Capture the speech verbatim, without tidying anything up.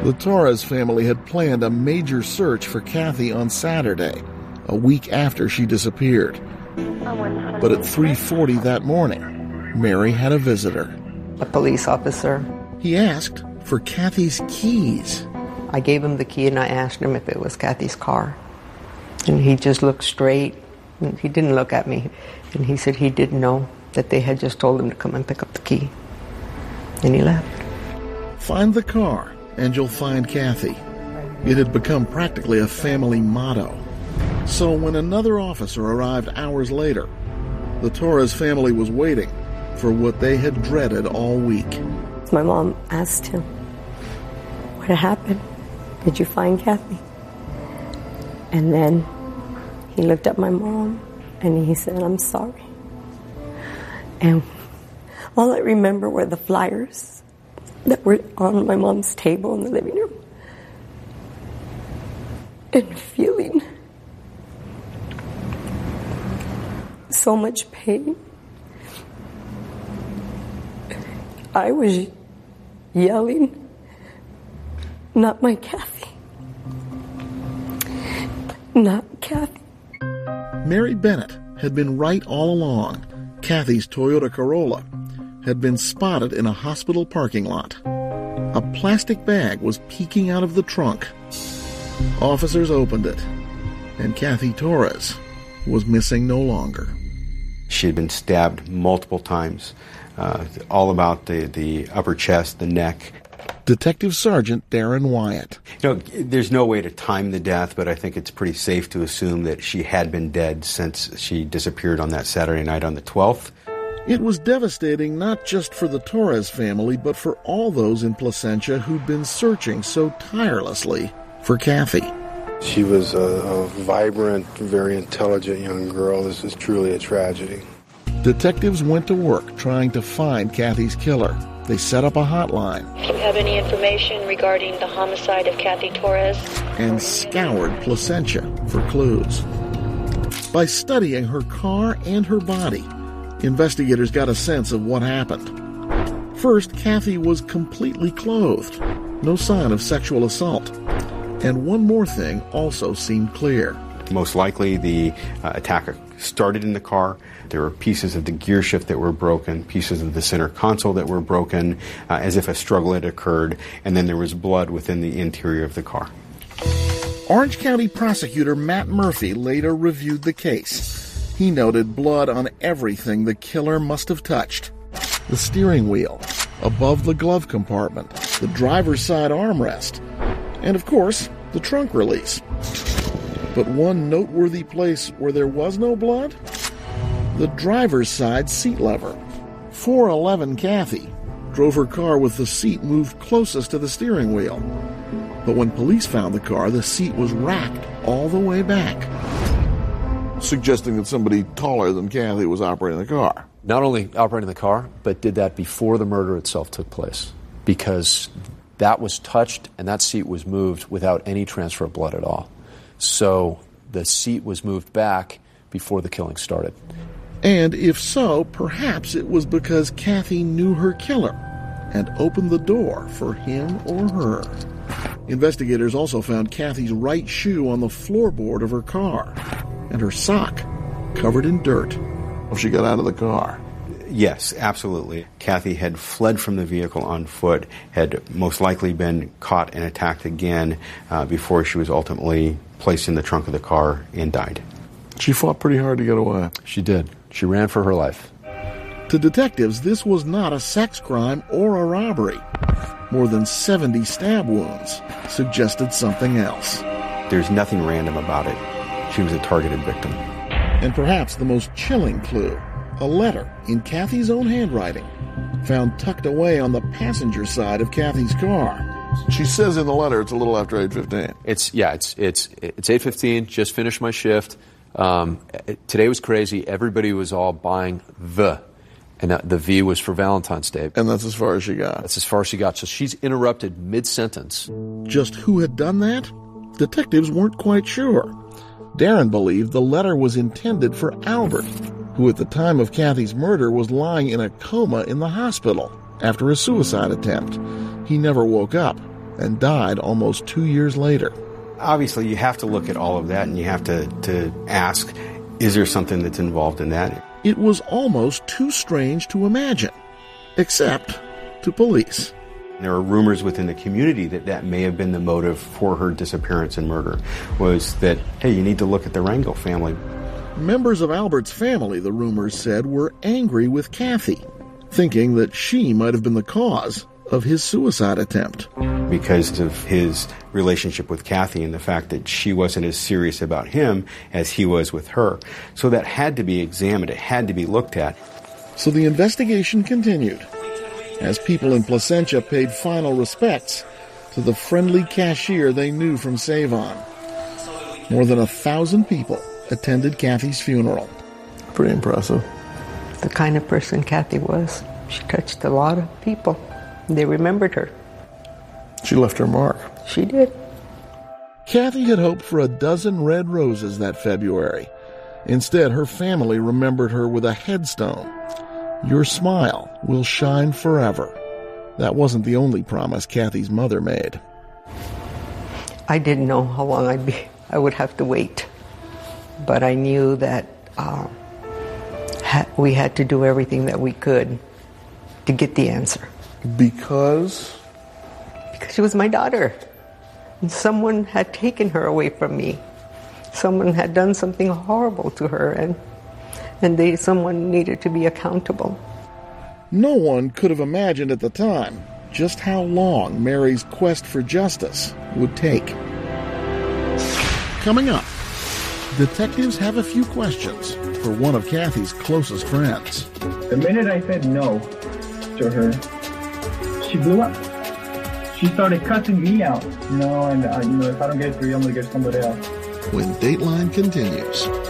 The Torres family had planned a major search for Kathy on Saturday, a week after she disappeared. But at three forty that morning, Mary had a visitor. A police officer. He asked for Kathy's keys. I gave him the key and I asked him if it was Kathy's car. And he just looked straight. And he didn't look at me. And he said he didn't know that they had just told him to come and pick up the key. And he left. Find the car and you'll find Kathy. It had become practically a family motto. So when another officer arrived hours later, the Torres family was waiting for what they had dreaded all week. My mom asked him, "What happened? Did you find Kathy?" And then he looked at my mom and he said, "I'm sorry." And all I remember were the flyers that were on my mom's table in the living room. And feeling so much pain. I was yelling, "Not my Kathy. Not Kathy." Mary Bennett had been right all along. Kathy's Toyota Corolla had been spotted in a hospital parking lot. A plastic bag was peeking out of the trunk. Officers opened it, and Kathy Torres was missing no longer. She had been stabbed multiple times, uh, all about the, the upper chest, the neck. Detective Sergeant Darren Wyatt. You know, there's no way to time the death, but I think it's pretty safe to assume that she had been dead since she disappeared on that Saturday night on the twelfth. It was devastating not just for the Torres family, but for all those in Placentia who'd been searching so tirelessly for Kathy. She was a, a vibrant, very intelligent young girl. This is truly a tragedy. Detectives went to work trying to find Kathy's killer. They set up a hotline. Do you have any information regarding the homicide of Kathy Torres? And scoured Placentia for clues. By studying her car and her body, investigators got a sense of what happened. First, Kathy was completely clothed. No sign of sexual assault. And one more thing also seemed clear. Most likely the uh, attacker started in the car. There were pieces of the gear shift that were broken, pieces of the center console that were broken, uh, as if a struggle had occurred, and then there was blood within the interior of the car. Orange County prosecutor Matt Murphy later reviewed the case. He noted blood on everything the killer must have touched. The steering wheel, above the glove compartment, the driver's side armrest, and of course, the trunk release. But one noteworthy place where there was no blood? The driver's side seat lever. four eleven Kathy drove her car with the seat moved closest to the steering wheel. But when police found the car, the seat was racked all the way back, suggesting that somebody taller than Kathy was operating the car. Not only operating the car, but did that before the murder itself took place, because that was touched and that seat was moved without any transfer of blood at all. So the seat was moved back before the killing started. And if so, perhaps it was because Kathy knew her killer and opened the door for him or her. Investigators also found Kathy's right shoe on the floorboard of her car and her sock covered in dirt. She got out of the car. Yes, absolutely. Kathy had fled from the vehicle on foot, had most likely been caught and attacked again uh, before she was ultimately placed in the trunk of the car and died. She fought pretty hard to get away. She did. She ran for her life. To detectives, this was not a sex crime or a robbery. More than seventy stab wounds suggested something else. There's nothing random about it. She was a targeted victim. And perhaps the most chilling clue, a letter in Kathy's own handwriting, found tucked away on the passenger side of Kathy's car. She says in the letter it's a little after eight fifteen. It's yeah, it's it's it's eight fifteen. Just finished my shift. Um, it, today was crazy. Everybody was all buying the, and that, the V was for Valentine's Day. And that's as far as she got. That's as far as she got. So she's interrupted mid-sentence. Just who had done that? Detectives weren't quite sure. Darren believed the letter was intended for Albert, who at the time of Kathy's murder was lying in a coma in the hospital after a suicide attempt. He never woke up. and died almost two years later. Obviously, you have to look at all of that, and you have to, to ask, is there something that's involved in that? It was almost too strange to imagine, except to police. There are rumors within the community that that may have been the motive for her disappearance and murder, was that, hey, you need to look at the Rangel family. Members of Albert's family, the rumors said, were angry with Kathy, thinking that she might have been the cause of his suicide attempt. Because of his relationship with Kathy and the fact that she wasn't as serious about him as he was with her. So that had to be examined. It had to be looked at. So the investigation continued as people in Placentia paid final respects to the friendly cashier they knew from Save-On. More than a thousand people attended Kathy's funeral. Pretty impressive. The kind of person Kathy was. She touched a lot of people. They remembered her. She left her mark. She did. Kathy had hoped for a dozen red roses that February. Instead, her family remembered her with a headstone. Your smile will shine forever. That wasn't the only promise Kathy's mother made. I didn't know how long I'd be. I would have to wait. But I knew that uh, ha- we had to do everything that we could to get the answer. Because? Because she was my daughter. And someone had taken her away from me. Someone had done something horrible to her, and and they, someone needed to be accountable. No one could have imagined at the time just how long Mary's quest for justice would take. Coming up, detectives have a few questions for one of Kathy's closest friends. The minute I said no to her, she blew up. She started cussing me out, you know, and uh, you know, if I don't get it through you, I'm going to get somebody else. When Dateline continues.